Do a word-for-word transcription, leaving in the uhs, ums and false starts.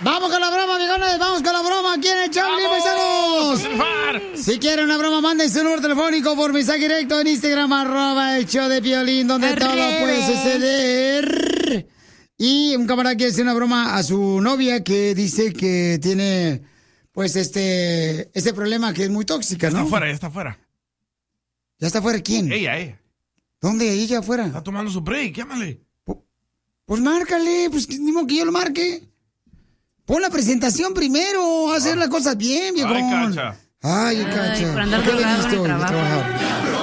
Vamos con la broma, viejones. Vamos con la broma. ¿Quién es Charlie, paisanos? Si quieren una broma, manden su número telefónico por mensaje directo en Instagram, arroba el show de Piolín, donde Arrebe. todo puede suceder. Y un camarada quiere hacer una broma a su novia que dice que tiene, pues, este, este problema que es muy tóxica, ¿no? Está afuera, ya está afuera. ¿Ya está afuera quién? Ella, ella. ¿Dónde? ¿Ella afuera? Está tomando su break, llámale. Pues márcale, pues ni modo que yo lo marque. Pon la presentación primero, hacer las cosas bien, viejo. Ay, Cacha. Ay, Cacha. por andar ¿Por qué drogado en viniste el hoy de trabajo. trabajar?